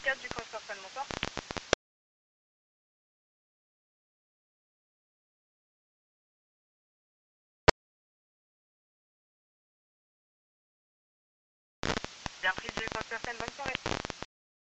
4 du code personne, bonsoir. Bien pris du code personne, bonne soirée.